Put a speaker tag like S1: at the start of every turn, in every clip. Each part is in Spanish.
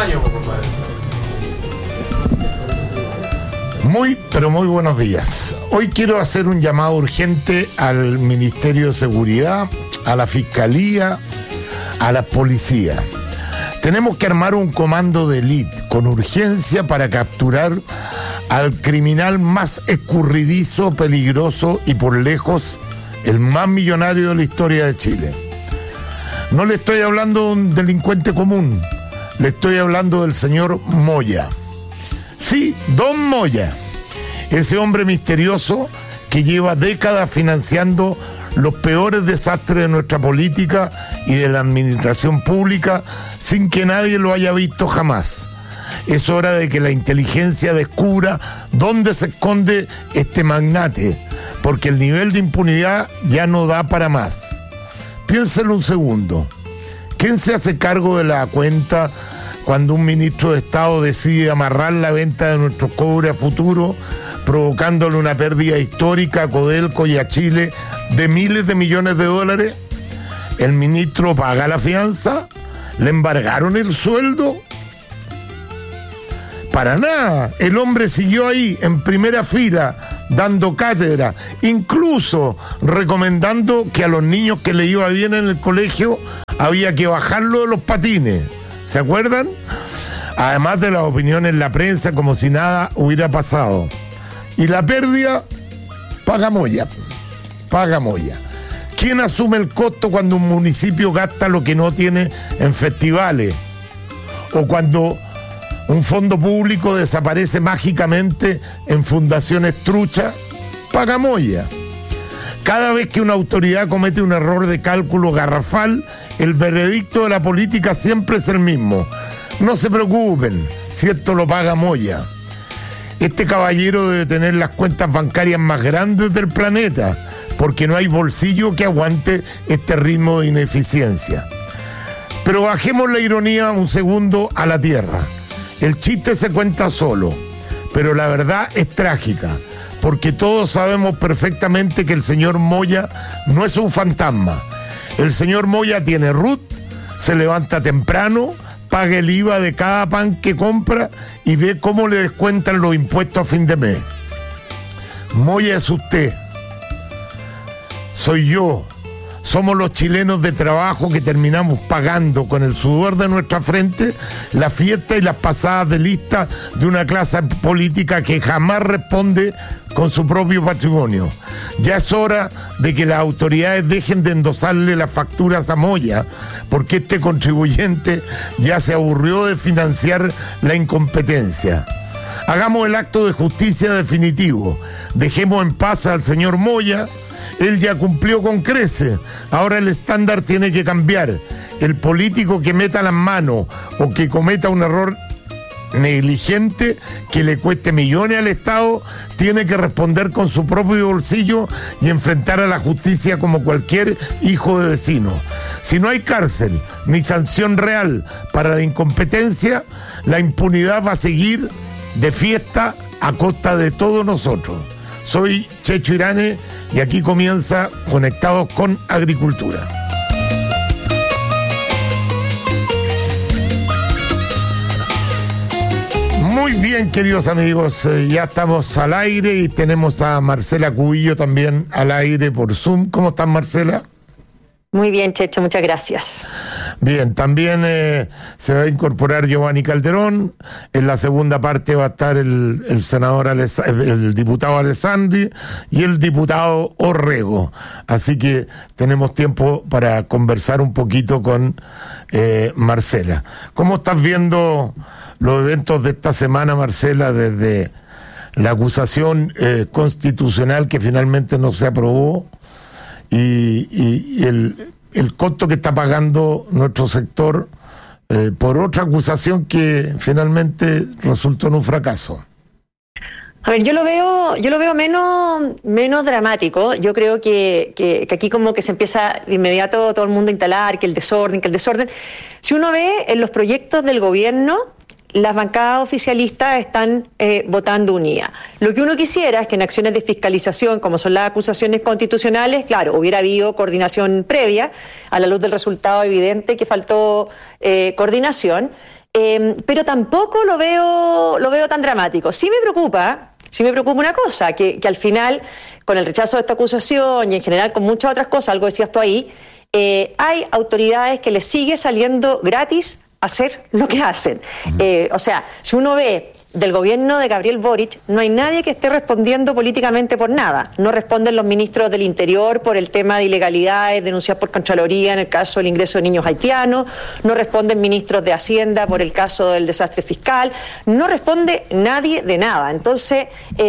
S1: años, compadre.
S2: Pero muy buenos días. Hoy quiero hacer un llamado urgente al Ministerio de Seguridad, a la Fiscalía, a la Policía. Tenemos que armar un comando de élite con urgencia para capturar al criminal más escurridizo, peligroso y por lejos el más millonario de la historia de Chile. No le estoy hablando de un delincuente común, le estoy hablando del señor Moya. Sí, Don Moya, ese hombre misterioso que lleva décadas financiando los peores desastres de nuestra política y de la administración pública sin que nadie lo haya visto jamás. Es hora de que la inteligencia descubra dónde se esconde este magnate, porque el nivel de impunidad ya no da para más. Piénselo un segundo. ¿Quién se hace cargo de la cuenta cuando un ministro de Estado decide amarrar la venta de nuestros cobres a futuro, provocándole una pérdida histórica a Codelco y a Chile de miles de millones de dólares? ¿El ministro paga la fianza? ¿Le embargaron el sueldo? Para nada. El hombre siguió ahí, en primera fila, dando cátedra, incluso recomendando que a los niños que le iba bien en el colegio había que bajarlo de los patines. ¿Se acuerdan? Además de las opiniones en la prensa, como si nada hubiera pasado. Y la pérdida, paga Moya. Paga Moya. ¿Quién asume el costo cuando un municipio gasta lo que no tiene en festivales? O cuando un fondo público desaparece mágicamente en fundaciones truchas. Paga Moya. Cada vez que una autoridad comete un error de cálculo garrafal, el veredicto de la política siempre es el mismo. No se preocupen, si esto lo paga Moya. Este caballero debe tener las cuentas bancarias más grandes del planeta, porque no hay bolsillo que aguante este ritmo de ineficiencia. Pero bajemos la ironía un segundo a la tierra. El chiste se cuenta solo, pero la verdad es trágica, porque todos sabemos perfectamente que el señor Moya no es un fantasma. El señor Moya tiene RUT, se levanta temprano, paga el IVA de cada pan que compra y ve cómo le descuentan los impuestos a fin de mes. Moya es usted, soy yo, somos los chilenos de trabajo que terminamos pagando con el sudor de nuestra frente la fiesta y las pasadas de lista de una clase política que jamás responde con su propio patrimonio. Ya es hora de que las autoridades dejen de endosarle las facturas a Moya, porque este contribuyente ya se aburrió de financiar la incompetencia. Hagamos el acto de justicia definitivo, dejemos en paz al señor Moya. Él ya cumplió con creces, ahora el estándar tiene que cambiar. El político que meta las manos o que cometa un error negligente que le cueste millones al Estado tiene que responder con su propio bolsillo y enfrentar a la justicia como cualquier hijo de vecino. Si no hay cárcel ni sanción real para la incompetencia, la impunidad va a seguir de fiesta a costa de todos nosotros. Soy Checho Irane y aquí comienza Conectados con Agricultura. Muy bien, queridos amigos, ya estamos al aire y tenemos a Marcela Cubillo también al aire por Zoom. ¿Cómo estás, Marcela?
S3: Muy bien, Checho, muchas gracias.
S2: Bien, también se va a incorporar Giovanni Calderón. En la segunda parte va a estar el senador, el diputado Alessandri y el diputado Orrego. Así que tenemos tiempo para conversar un poquito con Marcela. ¿Cómo estás viendo los eventos de esta semana, Marcela, desde la acusación constitucional que finalmente no se aprobó? Y el costo que está pagando nuestro sector por otra acusación que finalmente resultó en un fracaso.
S3: A ver, yo lo veo menos dramático. Yo creo que aquí como que se empieza de inmediato todo el mundo a instalar que el desorden. Si uno ve en los proyectos del gobierno, las bancadas oficialistas están votando unidas. Lo que uno quisiera es que en acciones de fiscalización, como son las acusaciones constitucionales, claro, hubiera habido coordinación previa, a la luz del resultado evidente que faltó coordinación. pero tampoco lo veo tan dramático. Sí me preocupa una cosa, que al final, con el rechazo de esta acusación y en general con muchas otras cosas, algo decías tú ahí, hay autoridades que les sigue saliendo gratis hacer lo que hacen. O sea, si uno ve del gobierno de Gabriel Boric, no hay nadie que esté respondiendo políticamente por nada. No responden los ministros del Interior por el tema de ilegalidades denunciadas por Contraloría en el caso del ingreso de niños haitianos, no responden ministros de Hacienda por el caso del desastre fiscal, no responde nadie de nada. Entonces,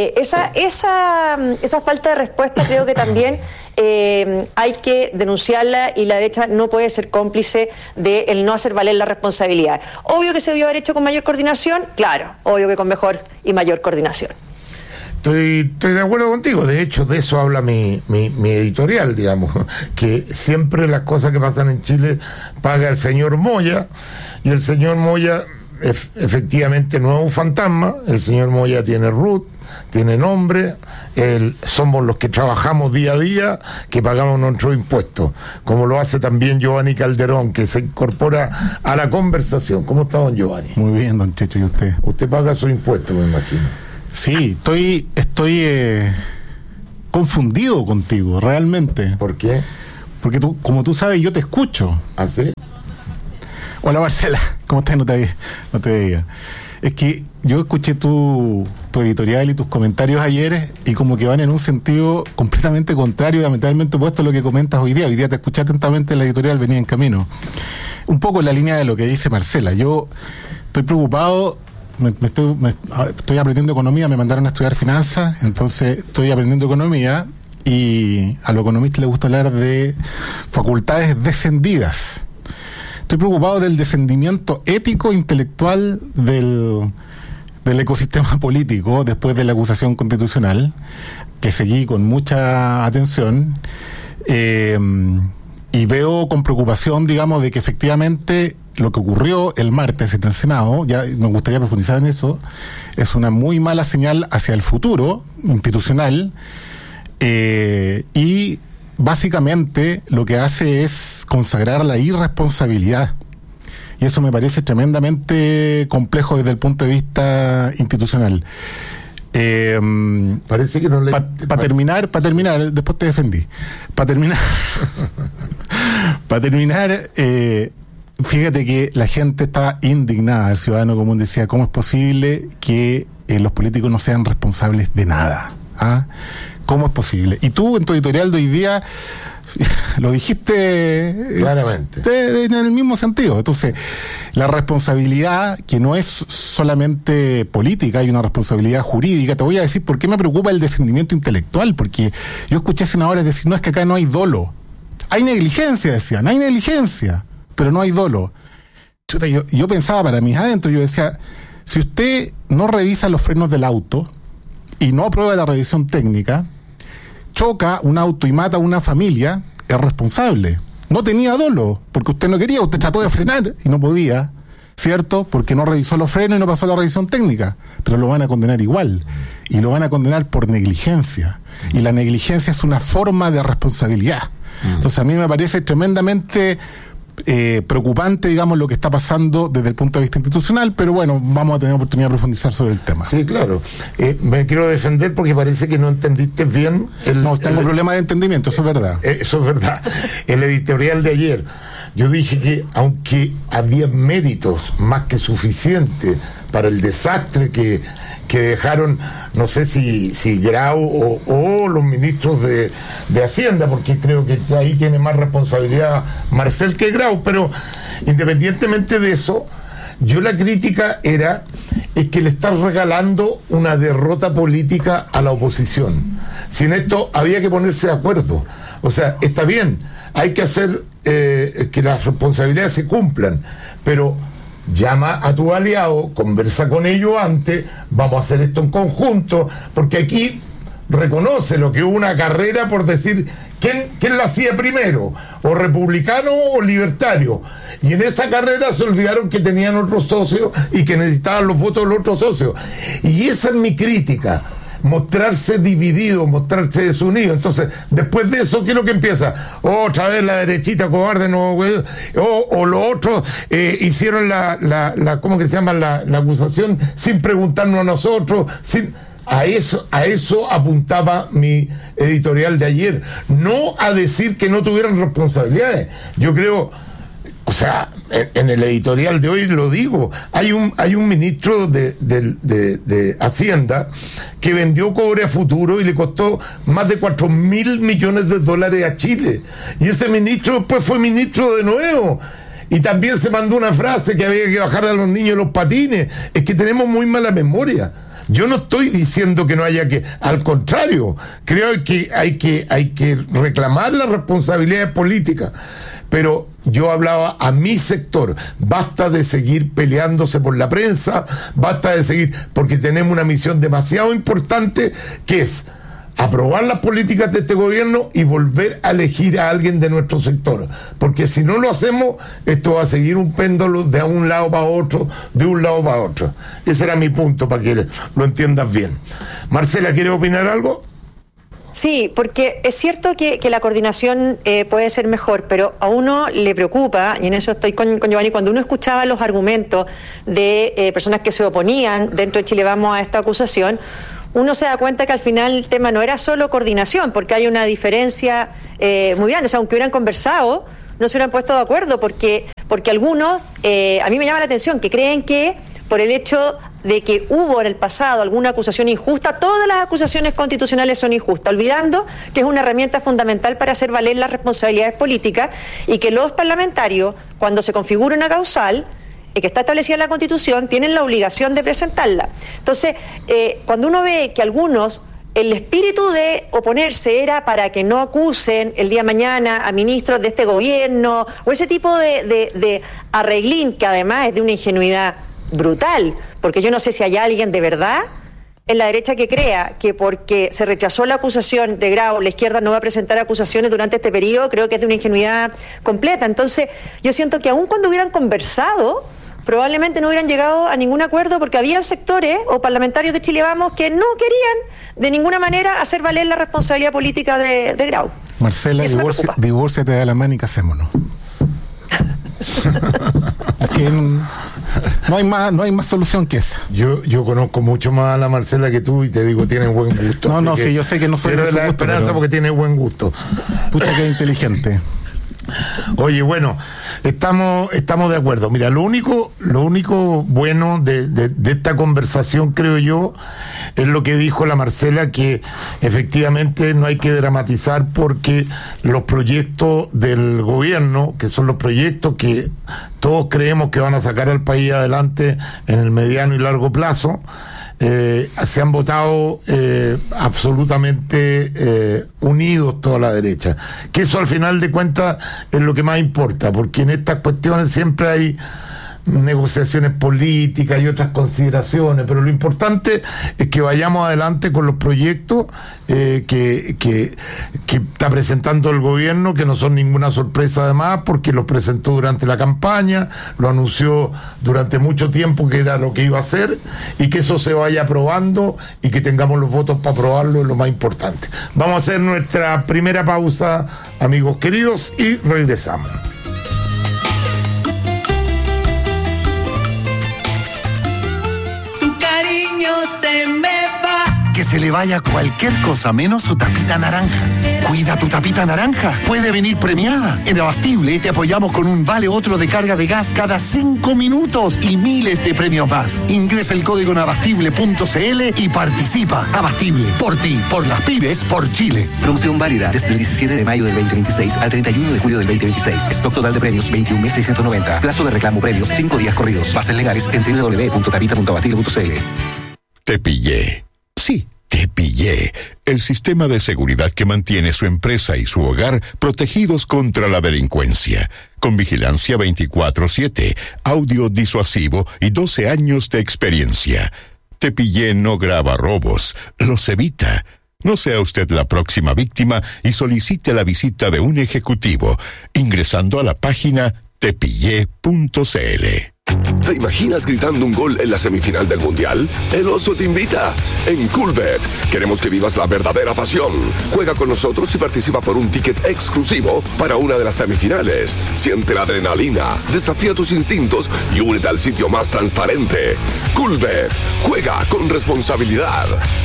S3: esa falta de respuesta creo que también hay que denunciarla, y la derecha no puede ser cómplice de el no hacer valer la responsabilidad. Obvio que se debió haber hecho con mayor coordinación, claro, obvio que con mejor y mayor coordinación.
S2: Estoy de acuerdo contigo. De hecho, de eso habla mi editorial, digamos, que siempre las cosas que pasan en Chile paga el señor Moya, y el señor Moya efectivamente no es un fantasma. El señor Moya tiene root, tiene nombre, somos los que trabajamos día a día, que pagamos nuestros impuestos, como lo hace también Giovanni Calderón, que se incorpora a la conversación. ¿Cómo está, don Giovanni?
S1: Muy bien, don Checho, ¿y usted?
S2: Usted paga sus impuestos, me imagino.
S1: Sí, estoy confundido contigo, realmente.
S2: ¿Por qué?
S1: Porque tú, como tú sabes, yo te escucho.
S2: ¿Ah, sí?
S1: Hola, Marcela, ¿cómo estás? No te veía. Es que yo escuché tu editorial y tus comentarios ayer, y como que van en un sentido completamente contrario, diametralmente opuesto a lo que comentas hoy día. Hoy día te escuché atentamente, la editorial venía en camino. Un poco en la línea de lo que dice Marcela. Yo estoy preocupado, estoy aprendiendo economía, me mandaron a estudiar finanzas, entonces estoy aprendiendo economía, y a los economistas les gusta hablar de facultades descendidas. Estoy preocupado del descendimiento ético, intelectual del ecosistema político después de la acusación constitucional, que seguí con mucha atención, y veo con preocupación, digamos, de que efectivamente lo que ocurrió el martes en el Senado, ya me gustaría profundizar en eso, es una muy mala señal hacia el futuro institucional, y básicamente lo que hace es consagrar la irresponsabilidad. Y eso me parece tremendamente complejo desde el punto de vista institucional.
S2: Parece que no le...
S1: Para terminar, después te defendí. Para terminar, fíjate que la gente estaba indignada, el ciudadano común decía, ¿cómo es posible que los políticos no sean responsables de nada? ¿Ah? ¿Cómo es posible? Y tú, en tu editorial de hoy día, lo dijiste
S2: claramente,
S1: en el mismo sentido. Entonces, la responsabilidad, que no es solamente política, hay una responsabilidad jurídica. Te voy a decir por qué me preocupa el descendimiento intelectual, porque yo escuché senadores decir, no, es que acá no hay dolo. Hay negligencia, decían, hay negligencia, pero no hay dolo. Yo pensaba para mis adentro, yo decía, si usted no revisa los frenos del auto y no aprueba la revisión técnica, choca un auto y mata a una familia, es responsable. No tenía dolo, porque usted no quería, usted trató de frenar y no podía, ¿cierto? Porque no revisó los frenos y no pasó la revisión técnica, pero lo van a condenar igual, y lo van a condenar por negligencia, y la negligencia es una forma de responsabilidad. Entonces a mí me parece tremendamente preocupante, digamos, lo que está pasando desde el punto de vista institucional, pero bueno, vamos a tener oportunidad de profundizar sobre el tema.
S2: Sí, claro. Me quiero defender porque parece que no entendiste bien
S1: No, tengo problema de entendimiento, eso es verdad.
S2: Eso es verdad. El editorial de ayer, yo dije que aunque había méritos más que suficientes para el desastre que dejaron, no sé si Grau o los ministros de Hacienda, porque creo que ahí tiene más responsabilidad Marcel que Grau, pero independientemente de eso, yo la crítica es que le estás regalando una derrota política a la oposición. Si en esto había que ponerse de acuerdo, o sea, está bien, hay que hacer que las responsabilidades se cumplan, pero llama a tu aliado, conversa con ellos antes, vamos a hacer esto en conjunto, porque aquí reconoce lo que hubo una carrera por decir quién la hacía primero, o republicano o libertario, y en esa carrera se olvidaron que tenían otros socios y que necesitaban los votos de los otros socios, y esa es mi crítica. mostrarse dividido, mostrarse desunido. Entonces, después de eso, ¿qué es lo que empieza? Otra vez la derechita cobarde, no, o los otros hicieron la ¿cómo que se llama? La acusación sin preguntarnos a nosotros, A eso apuntaba mi editorial de ayer, no a decir que no tuvieran responsabilidades. Yo creo, o sea, en el editorial de hoy lo digo, hay un ministro de Hacienda que vendió cobre a futuro y le costó más de 4.000 millones de dólares a Chile, y ese ministro después fue ministro de nuevo. Y también se mandó una frase que había que bajar a los niños los patines. Es que tenemos muy mala memoria. Yo no estoy diciendo que no haya que, al contrario, creo que hay que reclamar las responsabilidades políticas. Pero yo hablaba a mi sector, basta de seguir peleándose por la prensa, basta de seguir, porque tenemos una misión demasiado importante, que es aprobar las políticas de este gobierno y volver a elegir a alguien de nuestro sector, porque si no lo hacemos, esto va a seguir un péndulo de un lado para otro, de un lado para otro. Ese era mi punto, para que lo entiendas bien. Marcela, ¿quieres opinar algo?
S3: Sí, porque es cierto que la coordinación puede ser mejor, pero a uno le preocupa, y en eso estoy con Giovanni, cuando uno escuchaba los argumentos de personas que se oponían dentro de Chile Vamos a esta acusación, uno se da cuenta que al final el tema no era solo coordinación, porque hay una diferencia muy grande. O sea, aunque hubieran conversado, no se hubieran puesto de acuerdo, porque algunos, a mí me llama la atención, que creen que por el hecho de que hubo en el pasado alguna acusación injusta, todas las acusaciones constitucionales son injustas, olvidando que es una herramienta fundamental para hacer valer las responsabilidades políticas, y que los parlamentarios, cuando se configura una causal que está establecida en la Constitución, tienen la obligación de presentarla. Entonces, cuando uno ve que algunos, el espíritu de oponerse era para que no acusen el día de mañana a ministros de este gobierno, o ese tipo de arreglín, que además es de una ingenuidad brutal, porque yo no sé si hay alguien de verdad en la derecha que crea que porque se rechazó la acusación de Grau, la izquierda no va a presentar acusaciones durante este periodo. Creo que es de una ingenuidad completa. Entonces, yo siento que aun cuando hubieran conversado, probablemente no hubieran llegado a ningún acuerdo, porque había sectores o parlamentarios de Chile Vamos que no querían de ninguna manera hacer valer la responsabilidad política de Grau.
S1: Marcela, divórciate de Alamán y casémonos. Es que no hay más solución que esa.
S2: Yo conozco mucho más a la Marcela que tú, y te digo, tiene buen gusto.
S1: No, sí, yo sé que no soy
S2: de la esperanza, porque tiene buen gusto.
S1: Pucha, que inteligente.
S2: Oye, bueno, estamos de acuerdo. Mira, lo único bueno de esta conversación, creo yo, es lo que dijo la Marcela, que efectivamente no hay que dramatizar, porque los proyectos del gobierno, que son los proyectos que todos creemos que van a sacar al país adelante en el mediano y largo plazo, se han votado absolutamente unidos toda la derecha, que eso al final de cuentas es lo que más importa, porque en estas cuestiones siempre hay negociaciones políticas y otras consideraciones, pero lo importante es que vayamos adelante con los proyectos que está presentando el gobierno, que no son ninguna sorpresa además, porque los presentó durante la campaña, lo anunció durante mucho tiempo que era lo que iba a hacer, y que eso se vaya aprobando y que tengamos los votos para aprobarlo es lo más importante. Vamos a hacer nuestra primera pausa, amigos queridos, y regresamos.
S4: Se me va. Que se le vaya cualquier cosa menos su tapita naranja. Cuida tu tapita naranja. Puede venir premiada. En Abastible te apoyamos con un vale otro de carga de gas cada 5 minutos y miles de premios más. Ingresa el código en abastible.cl y participa. Abastible, por ti, por las pymes, por Chile.
S5: Promoción válida desde el 17 de mayo del 2026 al 31 de julio del 2026. Stock total de premios 21.690. Plazo de reclamo premios 5 días corridos. Bases legales en www.tapita.abastible.cl.
S6: Te pillé. Sí, te pillé. El sistema de seguridad que mantiene su empresa y su hogar protegidos contra la delincuencia. Con vigilancia 24/7, audio disuasivo y 12 años de experiencia. Te pillé no graba robos, los evita. No sea usted la próxima víctima y solicite la visita de un ejecutivo ingresando a la página tepillé.cl.
S7: ¿Te imaginas gritando un gol en la semifinal del Mundial? El Oso te invita. En Coolbet queremos que vivas la verdadera pasión. Juega con nosotros y participa por un ticket exclusivo para una de las semifinales. Siente la adrenalina, desafía tus instintos y únete al sitio más transparente. Coolbet. Juega con responsabilidad.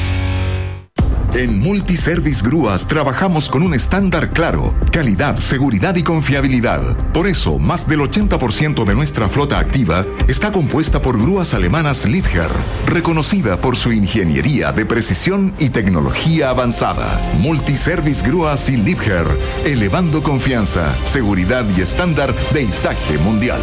S8: En Multiservice Grúas trabajamos con un estándar claro: calidad, seguridad y confiabilidad. Por eso, más del 80% de nuestra flota activa está compuesta por grúas alemanas Liebherr, reconocida por su ingeniería de precisión y tecnología avanzada. Multiservice Grúas y Liebherr, elevando confianza, seguridad y estándar de izaje mundial.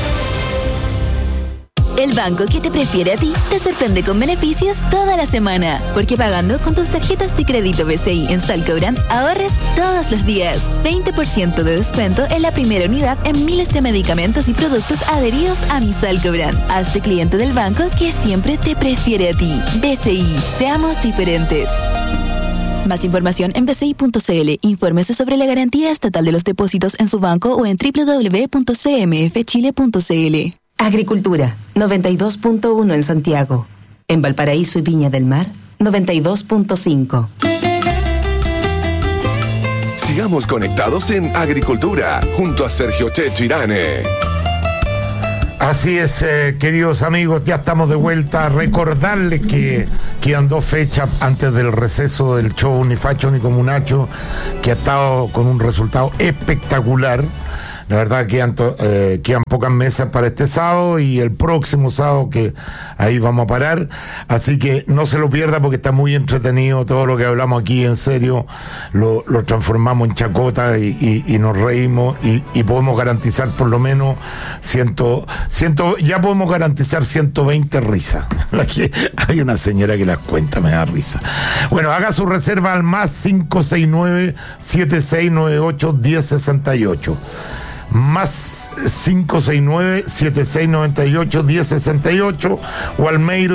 S9: El banco que te prefiere a ti te sorprende con beneficios toda la semana. Porque pagando con tus tarjetas de crédito BCI en Salcobrand, ahorres todos los días. 20% de descuento en la primera unidad en miles de medicamentos y productos adheridos a mi Salcobrand. Hazte cliente del banco que siempre te prefiere a ti. BCI, seamos diferentes. Más información en bci.cl. Infórmese sobre la garantía estatal de los depósitos en su banco o en www.cmfchile.cl.
S10: Agricultura, 92.1 en Santiago. En Valparaíso y Viña del Mar, 92.5.
S7: Sigamos conectados en Agricultura, junto a Sergio Checho Irane.
S2: Así es, queridos amigos, ya estamos de vuelta. Recordarles que quedan 2 fechas antes del receso del show Ni Facho ni Comunacho, que ha estado con un resultado espectacular. La verdad quedan pocas mesas para este sábado y el próximo sábado, que ahí vamos a parar. Así que no se lo pierda porque está muy entretenido. Todo lo que hablamos aquí, en serio, lo transformamos en chacota y nos reímos y podemos garantizar por lo menos ya podemos garantizar 120 risas. Hay una señora que las cuenta, me da risa. Bueno, haga su reserva al más 569-7698-1068. Más 569-7698-1068 o al mail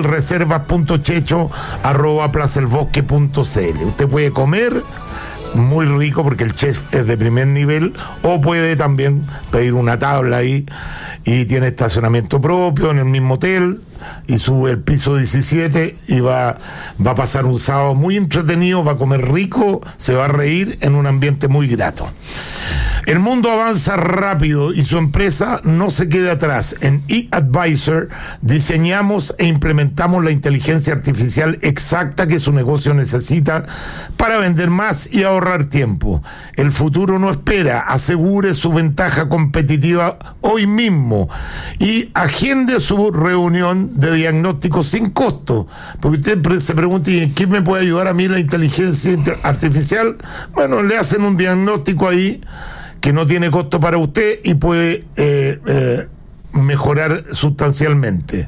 S2: reservas.checho@plazaelbosque.cl. Usted puede comer muy rico porque el chef es de primer nivel, o puede también pedir una tabla ahí, y tiene estacionamiento propio en el mismo hotel, y sube el piso 17 y va a pasar un sábado muy entretenido, va a comer rico, se va a reír en un ambiente muy grato. El mundo avanza rápido y su empresa no se queda atrás. En eAdvisor diseñamos e implementamos la inteligencia artificial exacta que su negocio necesita para vender más y ahorrar tiempo. El futuro no espera. Asegure su ventaja competitiva hoy mismo y agende su reunión de diagnóstico sin costo. Porque usted se pregunta, ¿y en qué me puede ayudar a mí la inteligencia artificial? Bueno, le hacen un diagnóstico ahí que no tiene costo para usted y puede mejorar sustancialmente.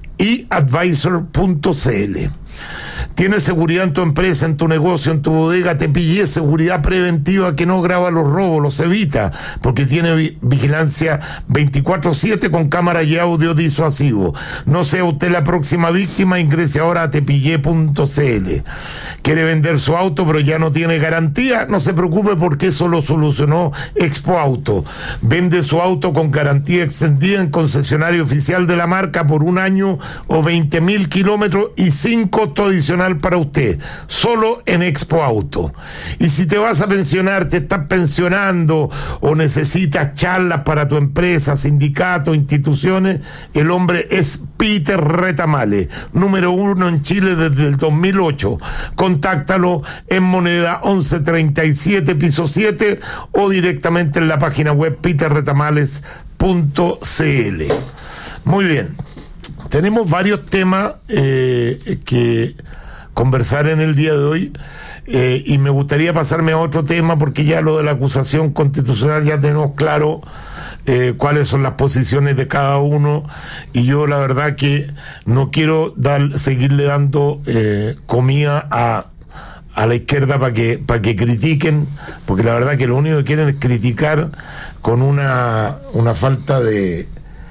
S2: eAdvisor.cl. ¿Tienes seguridad en tu empresa, en tu negocio, en tu bodega? Te pillé seguridad preventiva que no graba los robos, los evita, porque tiene vigilancia 24/7 con cámara y audio disuasivo. No sea usted la próxima víctima, ingrese ahora a tepillé.cl. ¿Quiere vender su auto pero ya no tiene garantía? No se preocupe porque eso lo solucionó Expo Auto. Vende su auto con garantía extendida en concesionario oficial de la marca por 1 año o 20.000 kilómetros y sin costo adicional para usted, solo en Expo Auto. Y si te vas a pensionar, te estás pensionando o necesitas charlas para tu empresa, sindicato, instituciones, el hombre es Peter Retamales, número 1 en Chile desde el 2008. Contáctalo en Moneda 1137, piso 7, o directamente en la página web peterretamales.cl. Muy bien. Tenemos varios temas que conversar en el día de hoy, y me gustaría pasarme a otro tema porque ya lo de la acusación constitucional ya tenemos claro cuáles son las posiciones de cada uno, y yo la verdad que no quiero seguirle dando comida a la izquierda para que critiquen, porque la verdad que lo único que quieren es criticar con una falta de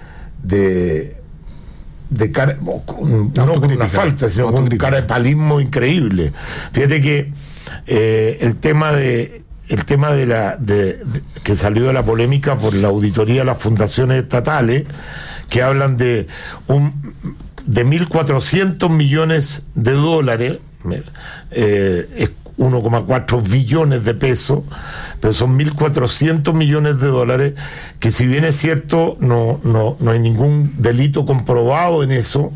S2: cara, no con una falta, sino con un carapalismo increíble. Fíjate que el tema de que salió de la polémica por la auditoría de las fundaciones estatales, que hablan de 1.400 millones de dólares, es 1,4 billones de pesos, pero son 1.400 millones de dólares, que si bien es cierto, no hay ningún delito comprobado en eso.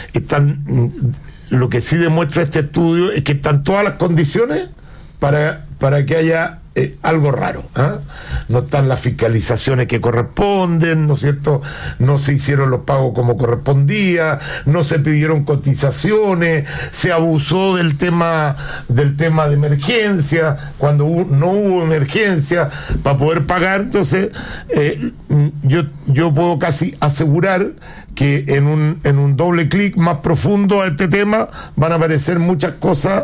S2: Lo que sí demuestra este estudio es que están todas las condiciones para que haya algo raro, ¿eh? No están las fiscalizaciones que corresponden, ¿no es cierto? No se hicieron los pagos como correspondía, no se pidieron cotizaciones, se abusó del tema de emergencia cuando no hubo emergencia para poder pagar. Entonces yo puedo casi asegurar que en un doble clic más profundo a este tema van a aparecer muchas cosas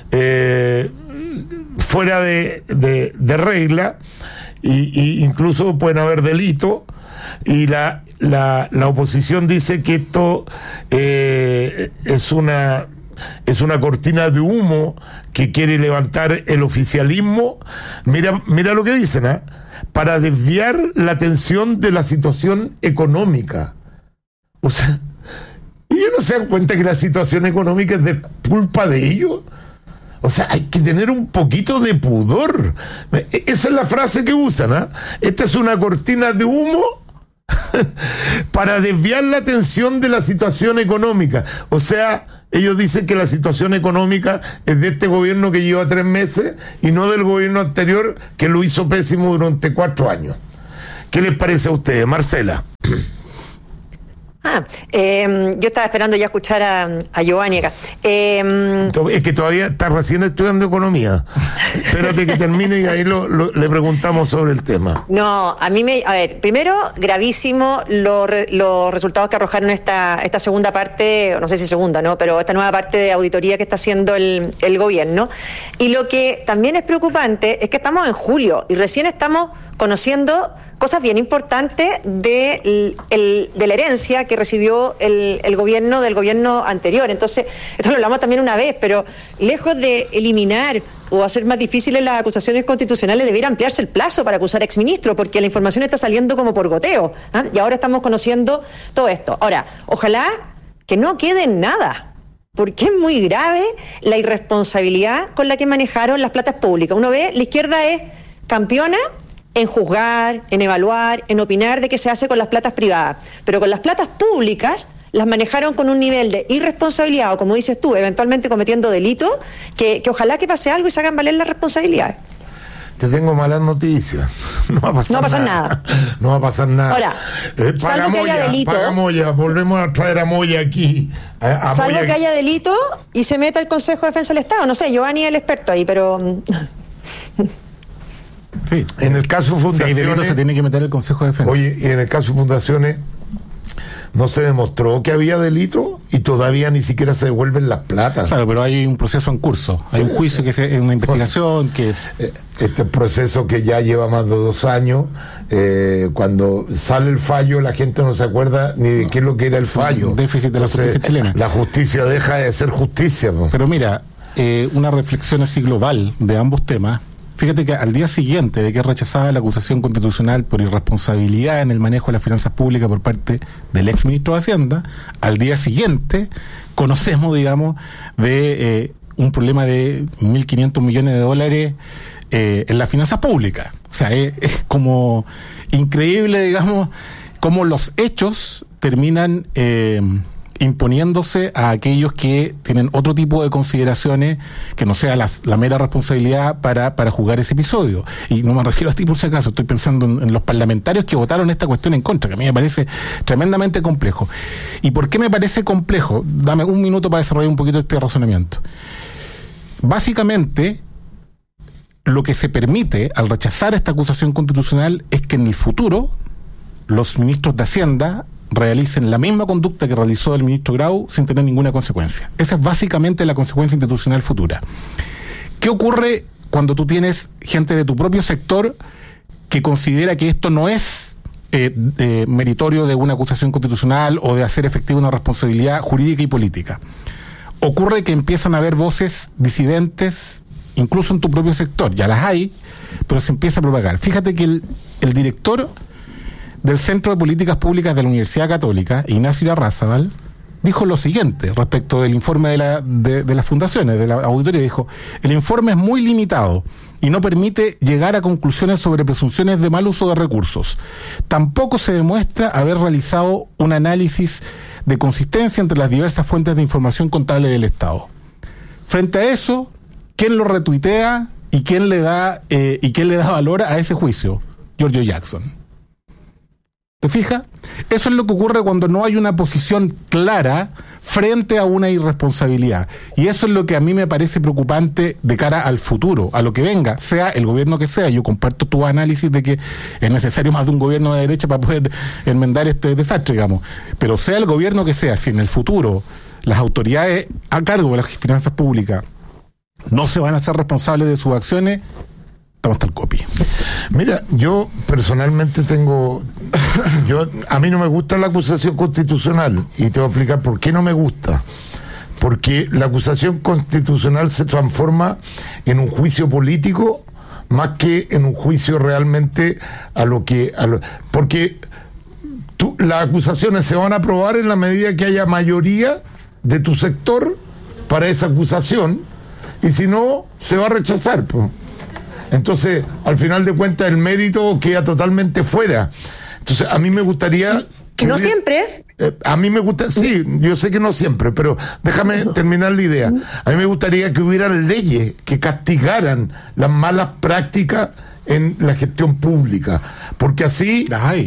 S2: fuera de regla, y incluso pueden haber delitos, y la oposición dice que esto es una cortina de humo que quiere levantar el oficialismo. Mira lo que dicen, ¿eh? Para desviar la atención de la situación económica. O sea, ¿ellos no se dan cuenta que la situación económica es de culpa de ellos? O sea, hay que tener un poquito de pudor. Esa es la frase que usan, ¿eh? Esta es una cortina de humo para desviar la atención de la situación económica. O sea, ellos dicen que la situación económica es de este gobierno que lleva 3 meses y no del gobierno anterior, que lo hizo pésimo durante 4 años. ¿Qué les parece a ustedes, Marcela?
S3: Yo estaba esperando ya escuchar a Giovanni acá.
S2: Es que todavía está recién estudiando economía. Espérate que termine y ahí le preguntamos sobre el tema.
S3: No, a ver, primero, gravísimo los resultados que arrojaron esta segunda parte, no sé si segunda, ¿no? Pero esta nueva parte de auditoría que está haciendo el gobierno. Y lo que también es preocupante es que estamos en julio y recién estamos conociendo cosas bien importantes de la herencia que recibió el gobierno del gobierno anterior. Entonces, esto lo hablamos también una vez, pero lejos de eliminar o hacer más difíciles las acusaciones constitucionales, debería ampliarse el plazo para acusar a exministros, porque la información está saliendo como por goteo, ¿eh? Y ahora estamos conociendo todo esto. Ahora, ojalá que no quede en nada, porque es muy grave la irresponsabilidad con la que manejaron las platas públicas. Uno ve, la izquierda es campeona en juzgar, en evaluar, en opinar de qué se hace con las platas privadas, pero con las platas públicas las manejaron con un nivel de irresponsabilidad, o como dices tú, eventualmente cometiendo delitos, que ojalá que pase algo y se hagan valer las responsabilidades.
S2: Te tengo malas noticias. No va a pasar nada. No va a pasar nada.
S3: Ahora, salvo que haya delito.
S2: Paga Moya, volvemos a traer a Moya aquí.
S3: Salvo que haya delito y se meta el Consejo de Defensa del Estado. No sé, Giovanni es el experto ahí, pero...
S1: Sí.
S2: En el caso Fundaciones...
S1: Si hay delito, se tiene que meter el Consejo de Defensa.
S2: Oye, y en el caso Fundaciones no se demostró que había delito y todavía ni siquiera se devuelven las platas.
S1: Claro, pero hay un proceso en curso. Hay un juicio, una investigación que es...
S2: Este proceso que ya lleva más de 2 años, cuando sale el fallo la gente no se acuerda ni de qué es lo que era el fallo.
S1: Un déficit de la justicia chilena.
S2: La justicia deja de ser justicia.
S1: Pero mira, una reflexión así global de ambos temas. Fíjate que al día siguiente de que rechazaba la acusación constitucional por irresponsabilidad en el manejo de las finanzas públicas por parte del ex ministro de Hacienda, al día siguiente conocemos, digamos, de un problema de 1.500 millones de dólares en las finanzas públicas. O sea, es como increíble, digamos, cómo los hechos terminan imponiéndose a aquellos que tienen otro tipo de consideraciones que no sea la mera responsabilidad para juzgar ese episodio. Y no me refiero a ti por si acaso, estoy pensando en los parlamentarios que votaron esta cuestión en contra, que a mí me parece tremendamente complejo. ¿Y por qué me parece complejo? Dame un minuto para desarrollar un poquito este razonamiento. Básicamente, lo que se permite al rechazar esta acusación constitucional es que en el futuro los ministros de Hacienda realicen la misma conducta que realizó el ministro Grau sin tener ninguna consecuencia. Esa es básicamente la consecuencia institucional futura. ¿Qué ocurre cuando tú tienes gente de tu propio sector que considera que esto no es meritorio de una acusación constitucional o de hacer efectiva una responsabilidad jurídica y política? Ocurre que empiezan a haber voces disidentes, incluso en tu propio sector. Ya las hay, pero se empieza a propagar. Fíjate que el director del Centro de Políticas Públicas de la Universidad Católica, Ignacio Irarrázaval, dijo lo siguiente respecto del informe de las fundaciones, de la auditoría. Dijo: el informe es muy limitado y no permite llegar a conclusiones sobre presunciones de mal uso de recursos. Tampoco se demuestra haber realizado un análisis de consistencia entre las diversas fuentes de información contable del Estado. Frente a eso, ¿quién lo retuitea y quién le da valor a ese juicio? Giorgio Jackson. ¿Te fijas? Eso es lo que ocurre cuando no hay una posición clara frente a una irresponsabilidad. Y eso es lo que a mí me parece preocupante de cara al futuro, a lo que venga, sea el gobierno que sea. Yo comparto tu análisis de que es necesario más de un gobierno de derecha para poder enmendar este desastre, digamos. Pero sea el gobierno que sea, si en el futuro las autoridades a cargo de las finanzas públicas no se van a hacer responsables de sus acciones, estamos hasta el copi.
S2: Mira, yo personalmente a mí no me gusta la acusación constitucional, y te voy a explicar por qué no me gusta. Porque la acusación constitucional se transforma en un juicio político más que en un juicio realmente porque las acusaciones se van a aprobar en la medida que haya mayoría de tu sector para esa acusación, y si no, se va a rechazar, pues. Entonces, al final de cuentas, el mérito queda totalmente fuera. Entonces, a mí me gustaría...
S3: ¿No siempre?
S2: A mí me gusta, sí, yo sé que no siempre, pero déjame terminar la idea. A mí me gustaría que hubieran leyes que castigaran las malas prácticas en la gestión pública, porque así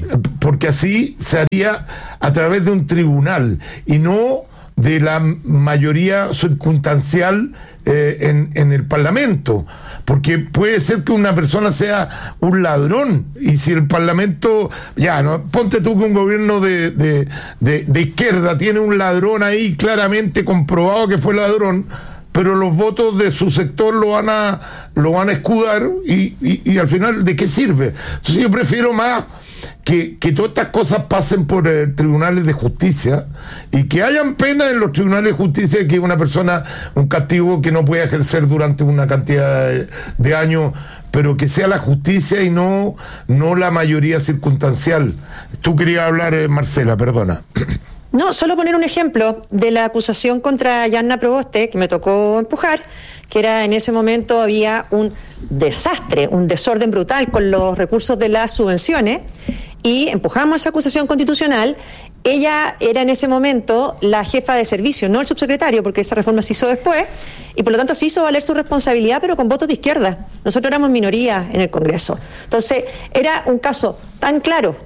S2: se haría a través de un tribunal y no de la mayoría circunstancial en el Parlamento, porque puede ser que una persona sea un ladrón, y si el Parlamento, ponte tú que un gobierno de izquierda tiene un ladrón ahí claramente comprobado que fue ladrón, pero los votos de su sector lo van a escudar, y al final, ¿de qué sirve? Entonces yo prefiero más que todas estas cosas pasen por tribunales de justicia, y que hayan pena en los tribunales de justicia, que una persona, un castigo que no puede ejercer durante una cantidad de años, pero que sea la justicia y no la mayoría circunstancial. Tú querías hablar, Marcela, perdona.
S3: No, solo poner un ejemplo de la acusación contra Yanna Proboste, que me tocó empujar, que era en ese momento había un desastre, un desorden brutal con los recursos de las subvenciones, y empujamos esa acusación constitucional. Ella era en ese momento la jefa de servicio, no el subsecretario, porque esa reforma se hizo después, y por lo tanto se hizo valer su responsabilidad, pero con votos de izquierda. Nosotros éramos minoría en el Congreso. Entonces, era un caso tan claro,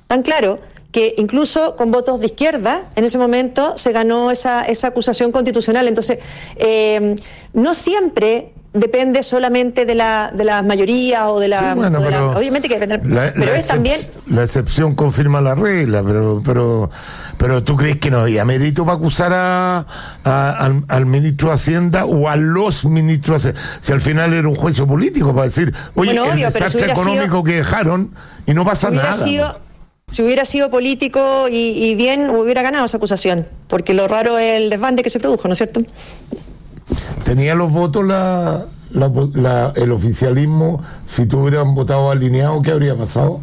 S3: que incluso con votos de izquierda, en ese momento se ganó esa acusación constitucional. Entonces, no siempre depende solamente de la mayoría o de la...
S2: Sí, bueno,
S3: obviamente que depende, pero es también...
S2: La excepción confirma la regla, pero ¿tú crees que no había mérito para acusar al ministro de Hacienda o a los ministros de Hacienda? Si al final era un juicio político para decir, oye, bueno, obvio, el desastre económico que dejaron, y no pasa nada.
S3: Si hubiera sido político y bien, hubiera ganado esa acusación, porque lo raro es el desbande que se produjo, ¿no es cierto?
S2: ¿Tenía los votos el oficialismo? Si tú hubieran votado alineado, ¿qué habría pasado?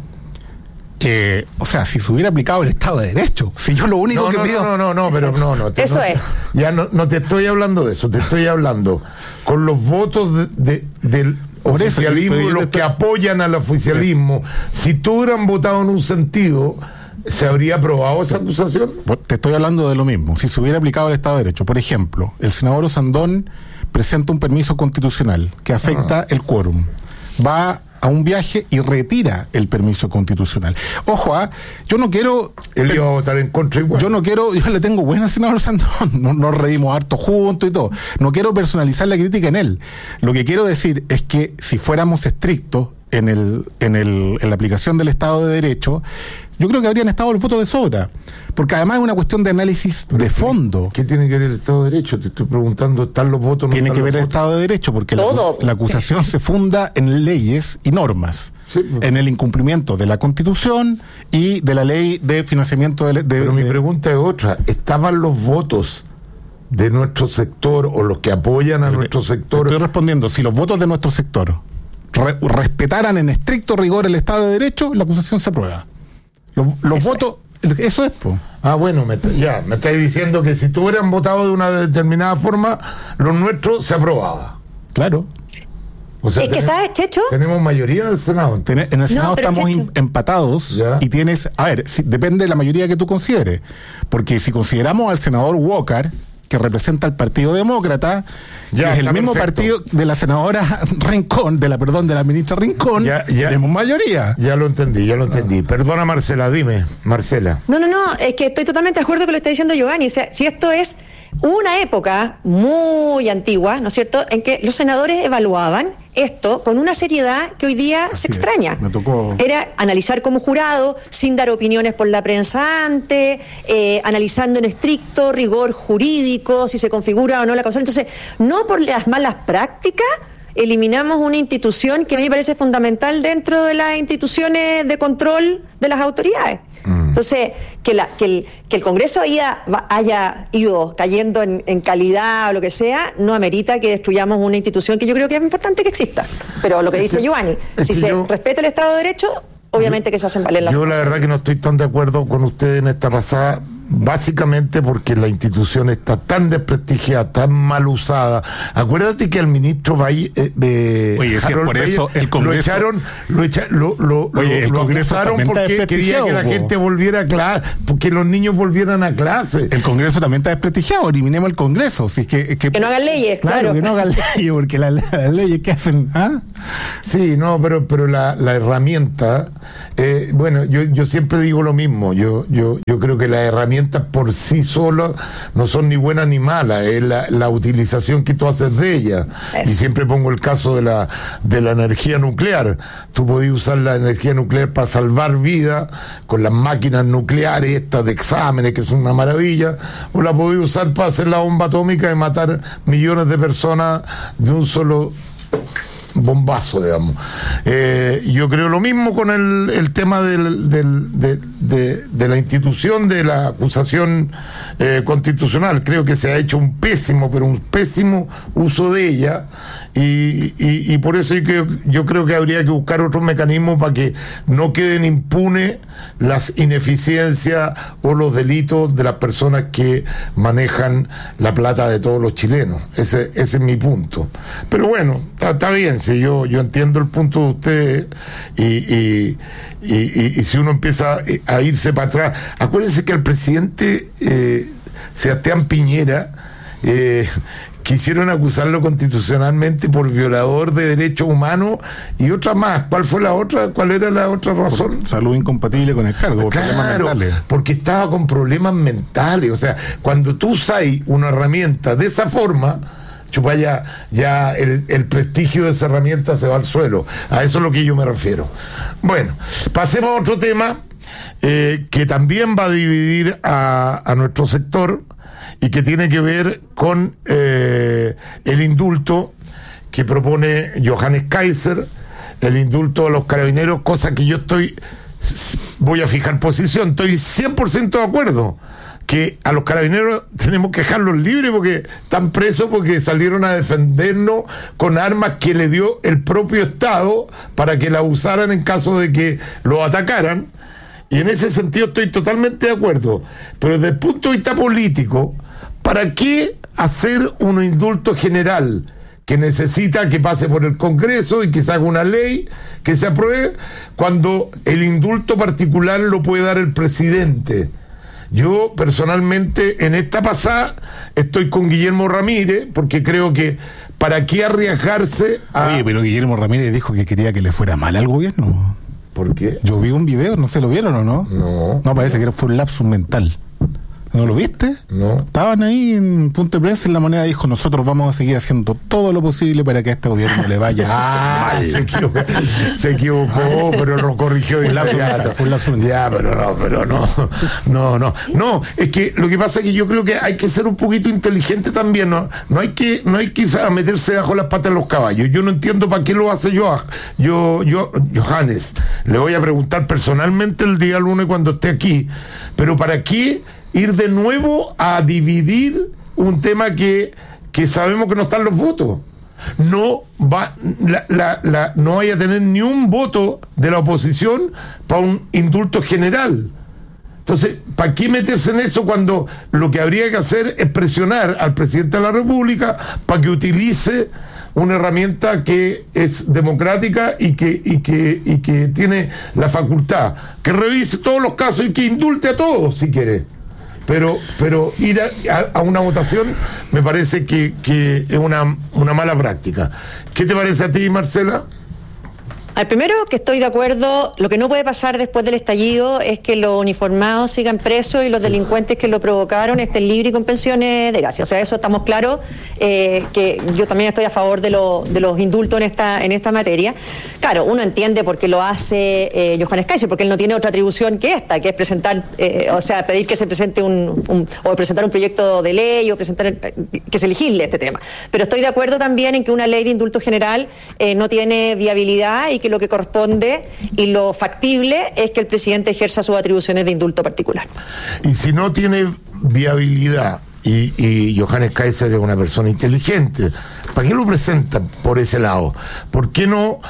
S1: O sea, si se hubiera aplicado el Estado de Derecho. Si yo lo único que pido...
S2: No.
S3: Eso es.
S2: Ya no te estoy hablando de eso, te estoy hablando con los votos del oficialismo, los que apoyan al oficialismo. Si tú hubieran votado en un sentido, ¿se habría aprobado esa acusación?
S1: Te estoy hablando de lo mismo. Si se hubiera aplicado el Estado de Derecho, por ejemplo, el senador Osandón presenta un permiso constitucional que afecta el quórum. Va a un viaje y retira el permiso constitucional. Ojo, yo no quiero...
S2: Él iba a votar en contra igual.
S1: Yo le tengo buena al senador Osandón, nos reímos harto juntos y todo. No quiero personalizar la crítica en él. Lo que quiero decir es que si fuéramos estrictos en la aplicación del Estado de Derecho, yo creo que habrían estado los votos de sobra, porque además es una cuestión de análisis de fondo.
S2: ¿Qué tiene que ver el Estado de Derecho? Te estoy preguntando, ¿están los votos?
S1: Tiene que ver el Estado de Derecho, porque la acusación se funda en leyes y normas, en el incumplimiento de la Constitución y de la ley de financiamiento
S2: Pero mi pregunta es otra, ¿estaban los votos de nuestro sector o los que apoyan a nuestro sector?
S1: Estoy respondiendo, si los votos de nuestro sector respetaran en estricto rigor el Estado de Derecho, la acusación se aprueba. Los votos, eso es, po.
S2: Ah, bueno, me estáis diciendo que si tú hubieran votado de una determinada forma, los nuestros se aprobaba.
S1: Claro.
S2: O sea,
S3: es que, ¿sabes, Checho?
S2: Tenemos mayoría en el Senado.
S1: En el Senado estamos
S3: Checho,
S1: empatados.
S2: Ya.
S1: Y tienes, a ver, depende de la mayoría que tú consideres. Porque si consideramos al senador Walker, que representa al Partido Demócrata,
S2: Ya,
S1: que es el
S2: está
S1: mismo
S2: perfecto.
S1: partido de la senadora Rincón, de la ministra Rincón,
S2: Ya.
S1: tenemos mayoría.
S2: Ya lo entendí. Perdona, Marcela, dime, Marcela.
S3: No, es que estoy totalmente de acuerdo con lo que está diciendo Giovanni. O sea, si esto es una época muy antigua, ¿no es cierto?, en que los senadores evaluaban esto con una seriedad que hoy día se extraña.
S1: Me tocó.
S3: Era analizar como jurado, sin dar opiniones por la prensa antes, analizando en estricto rigor jurídico, si se configura o no la causa. Entonces, no por las malas prácticas eliminamos una institución que a mí me parece fundamental dentro de las instituciones de control de las autoridades. Entonces, que el Congreso haya ido cayendo en calidad o lo que sea, no amerita que destruyamos una institución que yo creo que es importante que exista. Pero lo que dice Giovanni, si se respeta el Estado de Derecho, obviamente que se hacen valer las
S2: Yo
S3: cosas.
S2: la verdad que no estoy tan de acuerdo con usted en esta pasada, básicamente porque la institución está tan desprestigiada, tan mal usada. Acuérdate que al ministro
S1: Oye, si por eso el Congreso
S2: lo acusaron porque quería que la gente volviera a clase, porque los niños volvieran a clase.
S1: El Congreso también está desprestigiado, eliminemos el Congreso. Si es que
S3: no hagan leyes, claro.
S1: Que no hagan leyes, porque las leyes que hacen, ¿ah?
S2: Sí, no, pero la herramienta, bueno, yo siempre digo lo mismo, yo creo que las herramientas por sí solas no son ni buenas ni malas, es la utilización que tú haces de ellas. Y siempre pongo el caso de la energía nuclear. Tú podías usar la energía nuclear para salvar vidas con las máquinas nucleares estas de exámenes, que son una maravilla, o la podías usar para hacer la bomba atómica y matar millones de personas de un solo bombazo, digamos. Yo creo lo mismo con el tema de la institución de la acusación constitucional. Creo que se ha hecho un pésimo uso de ella, y por eso yo creo que habría que buscar otros mecanismos para que no queden impunes las ineficiencias o los delitos de las personas que manejan la plata de todos los chilenos. Ese es mi punto. Pero bueno, está bien. Si yo entiendo el punto de ustedes, y si uno empieza a irse para atrás, acuérdense que el presidente Sebastián Piñera quisieron acusarlo constitucionalmente por violador de derechos humanos y otra más. ¿Cuál fue la otra? ¿Cuál era la otra razón?
S1: Por salud incompatible con el cargo, por problemas mentales.
S2: Porque estaba con problemas mentales. O sea, cuando tú usas una herramienta de esa forma, chupa, ya el prestigio de esa herramienta se va al suelo. A eso es lo que yo me refiero. Bueno, pasemos a otro tema que también va a dividir a nuestro sector y que tiene que ver con el indulto que propone Johannes Kaiser, el indulto a los carabineros, cosa que yo voy a fijar posición, estoy 100% de acuerdo que a los carabineros tenemos que dejarlos libres porque están presos porque salieron a defendernos con armas que le dio el propio Estado para que la usaran en caso de que los atacaran. Y en ese sentido estoy totalmente de acuerdo. Pero desde el punto de vista político, ¿para qué hacer un indulto general que necesita que pase por el Congreso y que se haga una ley que se apruebe, cuando el indulto particular lo puede dar el presidente? Yo personalmente en esta pasada estoy con Guillermo Ramírez, porque creo que ¿para qué arriesgarse a...?
S1: Oye, pero Guillermo Ramírez dijo que quería que le fuera mal al gobierno.
S2: ¿Por qué?
S1: Yo vi un video, no sé, ¿lo vieron o no?
S2: No.
S1: No, parece que fue un lapsus mental. ¿No lo viste?
S2: No.
S1: Estaban ahí en punto de prensa y La Moneda dijo: nosotros vamos a seguir haciendo todo lo posible para que a este gobierno le vaya mal.
S2: Se equivocó, pero lo corrigió.
S1: Fue un lapsus mental.
S2: Ya, pero no, es que lo que pasa es que yo creo que hay que ser un poquito inteligente también, no hay que meterse bajo las patas de los caballos. Yo no entiendo para qué lo hace Johannes. Le voy a preguntar personalmente el día lunes cuando esté aquí, pero ¿para qué ir de nuevo a dividir un tema que sabemos que no están los votos? no va no vaya a tener ni un voto de la oposición para un indulto general. Entonces, ¿para qué meterse en eso cuando lo que habría que hacer es presionar al presidente de la República para que utilice una herramienta que es democrática y que tiene la facultad, que revise todos los casos y que indulte a todos si quiere? Pero ir a una votación me parece que es una mala práctica. ¿Qué te parece a ti, Marcela?
S3: Al primero, que estoy de acuerdo, lo que no puede pasar después del estallido es que los uniformados sigan presos y los delincuentes que lo provocaron estén libres y con pensiones de gracia. O sea, eso estamos claros, que yo también estoy a favor de los indultos en esta materia. Claro, uno entiende por qué lo hace Johannes Kaiser, porque él no tiene otra atribución que esta, que es presentar, pedir que se presente o presentar un proyecto de ley o presentar que se legisle este tema. Pero estoy de acuerdo también en que una ley de indulto general no tiene viabilidad y que lo que corresponde y lo factible es que el presidente ejerza sus atribuciones de indulto particular.
S2: Y si no tiene viabilidad, y Johannes Kaiser es una persona inteligente, ¿para qué lo presenta por ese lado? ¿Por qué no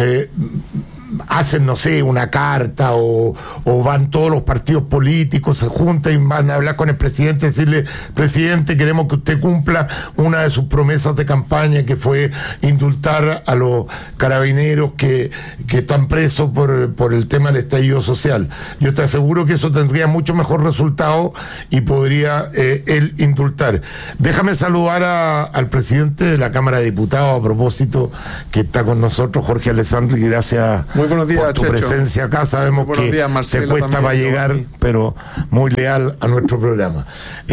S2: hacen, no sé, una carta o van todos los partidos políticos, se juntan y van a hablar con el presidente y decirle: presidente, queremos que usted cumpla una de sus promesas de campaña, que fue indultar a los carabineros que están presos por el tema del estallido social? Yo te aseguro que eso tendría mucho mejor resultado y podría él indultar. Déjame saludar al presidente de la Cámara de Diputados, a propósito, que está con nosotros, Jorge Alessandri, y gracias. Muy buenos días, por tu Checho. Presencia acá. Sabemos que días, Marcelo, te cuesta también, para llegar, Giovanni, pero muy leal a nuestro programa.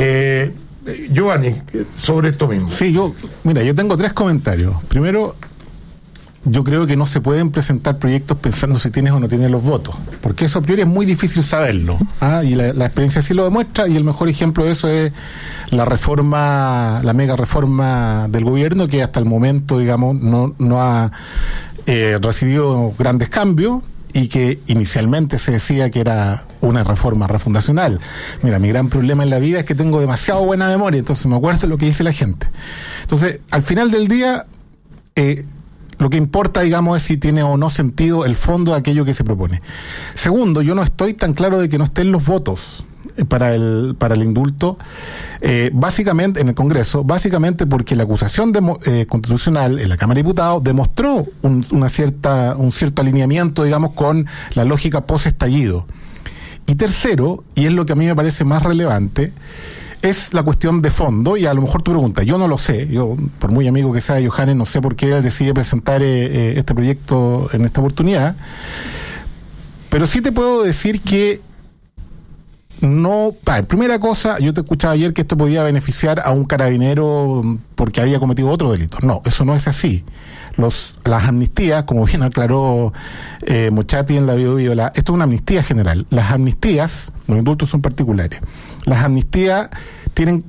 S2: Giovanni, sobre esto mismo.
S1: Sí, yo tengo 3 comentarios. Primero, yo creo que no se pueden presentar proyectos pensando si tienes o no tienes los votos, porque eso a priori es muy difícil saberlo, y la experiencia sí lo demuestra, y el mejor ejemplo de eso es la mega reforma del gobierno, que hasta el momento, digamos, no ha recibido grandes cambios, y que inicialmente se decía que era una reforma refundacional. Mira, mi gran problema en la vida es que tengo demasiado buena memoria, entonces me acuerdo de lo que dice la gente. Entonces, al final del día, lo que importa, digamos, es si tiene o no sentido el fondo de aquello que se propone. Segundo, yo no estoy tan claro de que no estén los votos para el indulto, básicamente en el Congreso, básicamente porque la acusación constitucional en la Cámara de Diputados demostró un cierto alineamiento, digamos, con la lógica post-estallido. Y tercero, y es lo que a mí me parece más relevante, es la cuestión de fondo. Y a lo mejor tú preguntas, yo no lo sé, yo, por muy amigo que sea de Johannes, no sé por qué él decide presentar este proyecto en esta oportunidad, pero sí te puedo decir que no. Primera cosa, yo te escuchaba ayer que esto podía beneficiar a un carabinero porque había cometido otro delito. No, eso no es así. Las amnistías, como bien aclaró Mochati en la Bio, esto es una amnistía general. Las amnistías, los indultos son particulares. Las amnistías tienen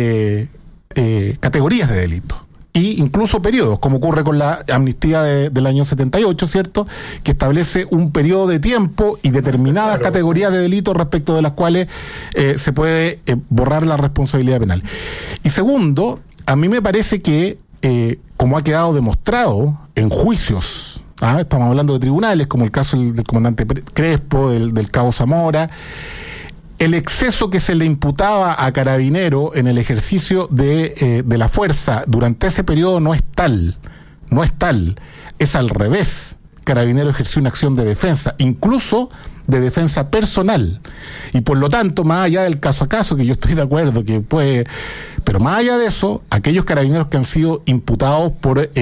S1: categorías de delitos. Y incluso periodos, como ocurre con la amnistía del año 78, ¿cierto?, que establece un periodo de tiempo y determinadas categorías de delitos respecto de las cuales se puede borrar la responsabilidad penal. Y segundo, a mí me parece que, como ha quedado demostrado en juicios, estamos hablando de tribunales, como el caso del comandante Crespo, del cabo Zamora, el exceso que se le imputaba a Carabinero en el ejercicio de la fuerza durante ese periodo no es tal, es al revés. Carabinero ejerció una acción de defensa, incluso de defensa personal, y por lo tanto, más allá del caso a caso, que yo estoy de acuerdo que puede, pero más allá de eso, aquellos carabineros que han sido imputados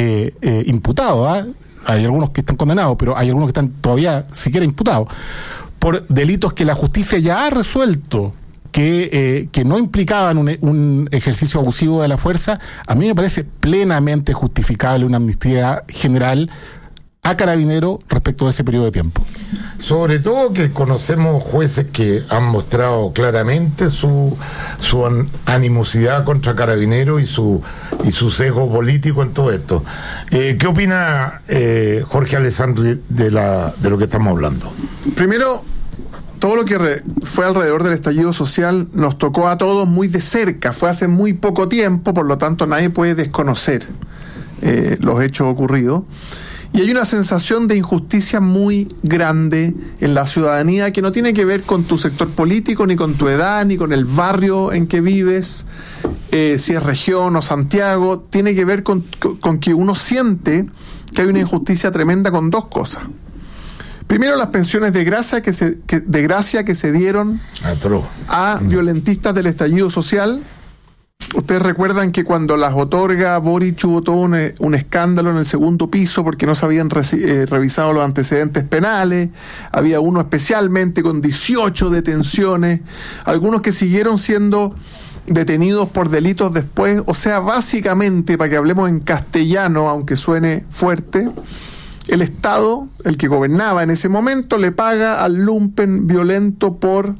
S1: hay algunos que están condenados, pero hay algunos que están todavía siquiera imputados por delitos que la justicia ya ha resuelto que no implicaban un ejercicio abusivo de la fuerza. A mí me parece plenamente justificable una amnistía general a Carabinero respecto de ese periodo de tiempo.
S2: Sobre todo que conocemos jueces que han mostrado claramente su animosidad contra Carabinero y su sesgo político en todo esto. ¿Qué opina Jorge Alessandri de lo que estamos hablando?
S11: Primero, todo lo que fue alrededor del estallido social nos tocó a todos muy de cerca, fue hace muy poco tiempo, por lo tanto nadie puede desconocer los hechos ocurridos. Y hay una sensación de injusticia muy grande en la ciudadanía que no tiene que ver con tu sector político, ni con tu edad, ni con el barrio en que vives, si es región o Santiago. Tiene que ver con que uno siente que hay una injusticia tremenda con dos cosas. Primero, las pensiones de gracia que se dieron a violentistas del estallido social. Ustedes recuerdan que cuando las otorga, Boric hubo todo un escándalo en el segundo piso porque no se habían revisado los antecedentes penales. Había uno especialmente con 18 detenciones, algunos que siguieron siendo detenidos por delitos después. O sea, básicamente, para que hablemos en castellano, aunque suene fuerte, el Estado, el que gobernaba en ese momento, le paga al lumpen violento por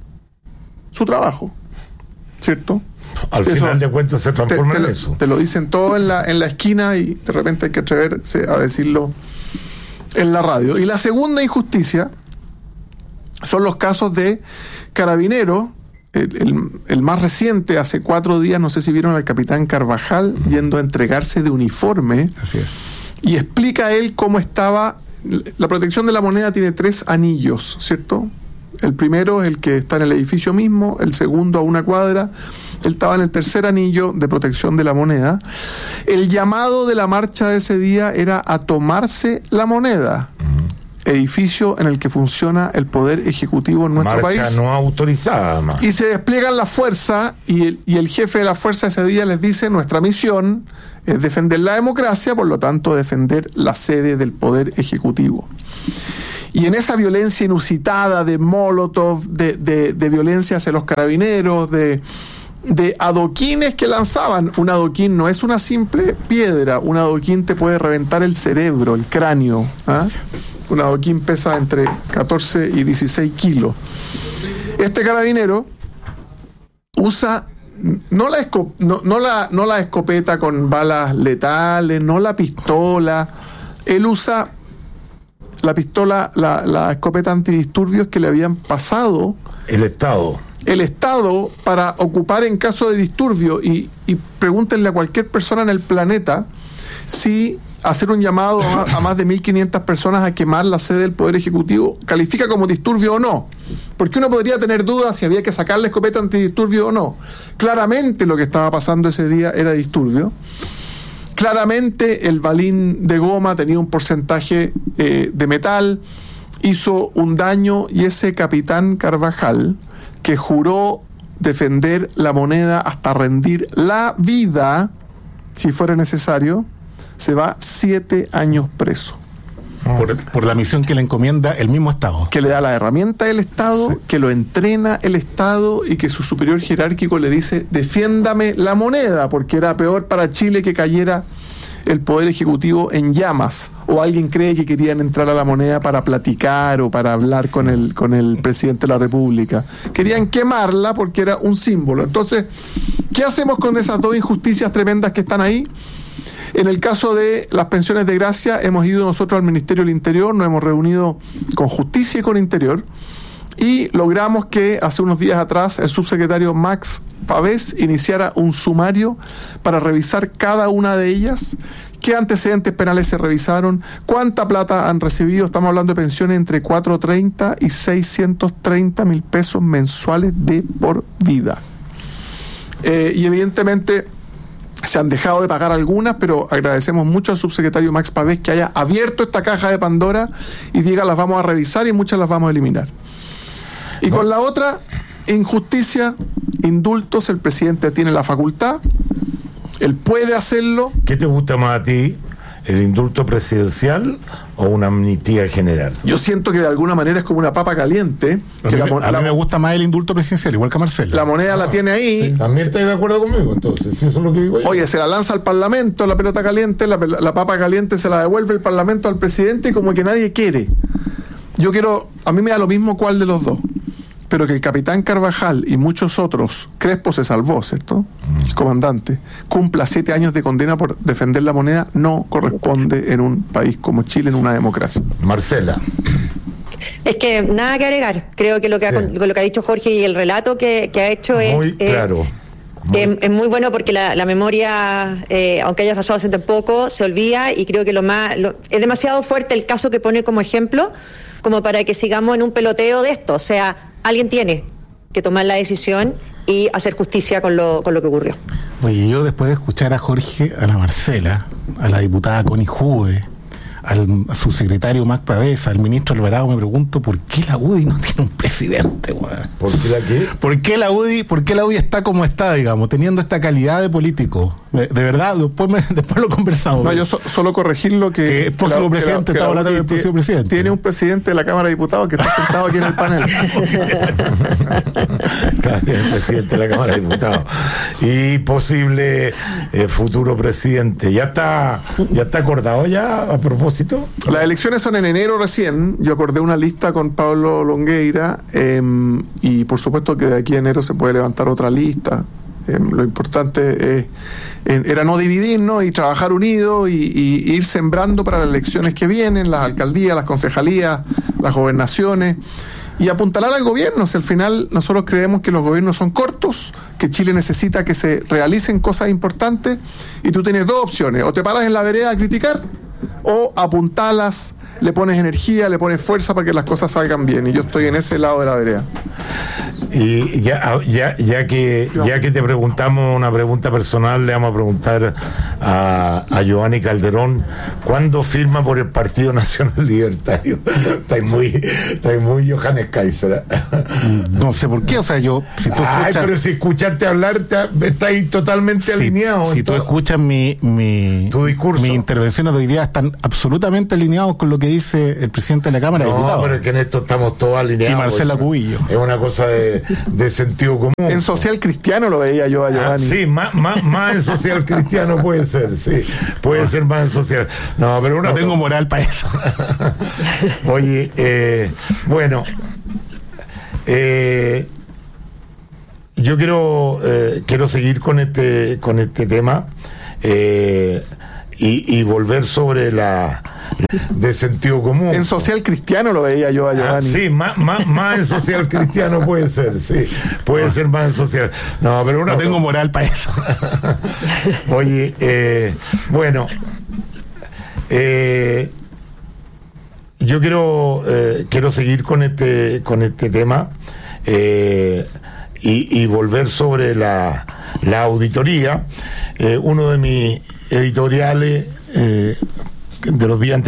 S11: su trabajo, ¿cierto?
S2: Al final de cuentas se transforma en eso.
S11: Te lo dicen todo en la esquina y de repente hay que atreverse a decirlo en la radio. Y la segunda injusticia son los casos de Carabineros. El más reciente, hace 4 días, no sé si vieron al capitán Carvajal yendo a entregarse de uniforme.
S1: Así es.
S11: Y explica él cómo estaba. La protección de la moneda tiene 3 anillos, ¿cierto? El primero es el que está en el edificio mismo, el segundo a una cuadra. Él estaba en el tercer anillo de protección de la moneda. El llamado de la marcha de ese día era a tomarse la moneda. Edificio en el que funciona el poder ejecutivo en nuestro país.
S2: Marcha no autorizada, además.
S11: Y se despliegan las fuerzas y el jefe de la fuerza ese día les dice: nuestra misión es defender la democracia, por lo tanto defender la sede del poder ejecutivo. Y en esa violencia inusitada de Molotov, de violencia hacia los carabineros, de adoquines que lanzaban. Un adoquín no es una simple piedra, un adoquín te puede reventar el cerebro, el cráneo. Un adoquín pesa entre 14 y 16 kilos. Este carabinero usa no la escopeta con balas letales, no la pistola. Él usa la pistola, la escopeta antidisturbios que le habían pasado
S2: el Estado
S11: para ocupar en caso de disturbio. Y pregúntenle a cualquier persona en el planeta si hacer un llamado a más de 1.500 personas a quemar la sede del Poder Ejecutivo califica como disturbio o no. Porque uno podría tener dudas si había que sacar la escopeta antidisturbio o no. Claramente lo que estaba pasando ese día era disturbio. Claramente el balín de goma tenía un porcentaje de metal, hizo un daño, y ese capitán Carvajal, que juró defender la moneda hasta rendir la vida, si fuera necesario, se va 7 años preso.
S1: Por la misión que le encomienda el mismo Estado.
S11: Que le da la herramienta el Estado, sí, que lo entrena el Estado, y que su superior jerárquico le dice: defiéndame la moneda, porque era peor para Chile que cayera el Poder Ejecutivo en llamas. O alguien cree que querían entrar a la moneda para platicar o para hablar con el presidente de la República. Querían quemarla porque era un símbolo. Entonces, ¿qué hacemos con esas dos injusticias tremendas que están ahí? En el caso de las pensiones de gracia, hemos ido nosotros al Ministerio del Interior, nos hemos reunido con Justicia y con Interior, y logramos que hace unos días atrás el subsecretario Max Pavés iniciara un sumario para revisar cada una de ellas, qué antecedentes penales se revisaron, cuánta plata han recibido. Estamos hablando de pensiones entre 430 y 630 mil pesos mensuales de por vida. Y evidentemente se han dejado de pagar algunas, pero agradecemos mucho al subsecretario Max Pavés que haya abierto esta caja de Pandora y diga: las vamos a revisar y muchas las vamos a eliminar. Y con la otra injusticia, indultos, el presidente tiene la facultad, él puede hacerlo.
S2: ¿Qué te gusta más a ti? ¿El indulto presidencial o una amnistía general?
S11: Yo siento que de alguna manera es como una papa caliente.
S1: A mí me gusta más el indulto presidencial, igual que a Marcelo.
S11: La moneda la tiene ahí.
S2: Sí, también estoy de acuerdo conmigo, entonces, si eso es lo que digo yo.
S11: Oye, se la lanza al Parlamento, la pelota caliente, la papa caliente se la devuelve el Parlamento al presidente, y como que nadie quiere. A mí me da lo mismo cuál de los dos, pero que el capitán Carvajal y muchos otros, Crespo se salvó, ¿cierto?, el comandante, cumpla 7 años de condena por defender la moneda, no corresponde en un país como Chile, en una democracia.
S2: Marcela.
S3: Es que nada que agregar. Creo que lo que ha dicho Jorge y el relato que ha hecho
S2: muy claro.
S3: Es muy bueno porque la memoria, aunque haya pasado hace tan poco, se olvida, y creo que es demasiado fuerte el caso que pone como ejemplo como para que sigamos en un peloteo de esto. O sea, alguien tiene que tomar la decisión y hacer justicia con lo que ocurrió.
S1: Oye, yo después de escuchar a Jorge, a la Marcela, a la diputada Connie Juve, a su secretario Max Pavesa, al ministro Alvarado, me pregunto por qué la UDI no tiene un presidente, weón.
S2: ¿Por qué la qué?
S1: ¿Por qué la UDI está como está, digamos, teniendo esta calidad de político? De verdad, después lo conversamos.
S11: No, yo solo corregir lo que
S1: el próximo presidente está hablando del próximo presidente.
S11: Tiene un presidente de la Cámara de Diputados que está sentado aquí en el panel.
S2: Claro, tiene el presidente de la Cámara de Diputados y posible futuro presidente. ¿Ya está acordado ya a propósito?
S11: Las elecciones son en enero recién. Yo acordé una lista con Pablo Longueira y por supuesto que de aquí a enero se puede levantar otra lista. Lo importante era no dividirnos y trabajar unidos y ir sembrando para las elecciones que vienen, las alcaldías, las concejalías, las gobernaciones, y apuntalar al gobierno. Si al final nosotros creemos que los gobiernos son cortos, que Chile necesita que se realicen cosas importantes, y tú tienes dos opciones: o te paras en la vereda a criticar, o apuntalas, le pones energía, le pones fuerza para que las cosas salgan bien, y yo estoy en ese lado de la vereda.
S2: Y ya que te preguntamos una pregunta personal, le vamos a preguntar a Giovanni Calderón: ¿cuándo firma por el Partido Nacional Libertario? Estáis muy Johannes Kaiser.
S1: No sé por qué, o sea, yo... Si tú escuchas,
S2: pero si escucharte hablar, estáis totalmente alineados.
S1: Si tú escuchas tu discurso, mis intervenciones de hoy día están absolutamente alineados con lo que dice el presidente de la Cámara de Diputados.
S2: No, pero es que en esto estamos todos alineados.
S1: Y Marcela Cubillo.
S2: Es una cosa de sentido común.
S11: En social cristiano lo veía yo a Giovanni.
S2: Sí, más en social cristiano puede ser, sí. Puede ser más en social. No, pero
S1: no tengo moral para eso.
S2: Oye, bueno, yo quiero seguir con este tema y volver sobre la de sentido común.
S11: En social cristiano lo veía yo a Giovanni.
S2: Sí, más en social cristiano puede ser, sí. Puede ser más en social. No, pero no
S1: tengo moral para eso.
S2: Oye, bueno, yo quiero seguir con este tema y volver sobre la auditoría. Uno de mis editoriales de los días